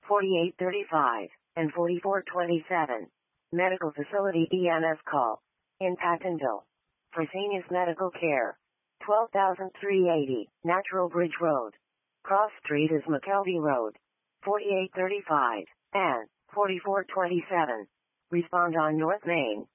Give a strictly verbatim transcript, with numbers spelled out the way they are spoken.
forty-eight thirty-five, and forty-four twenty-seven. Medical Facility E M S call. In Pattonville. Fresenius Medical Care. twelve thousand three hundred eighty, Natural Bridge Road. Cross Street is McKelvey Road. forty-eight thirty-five, and forty-four twenty-seven. Respond on North Main.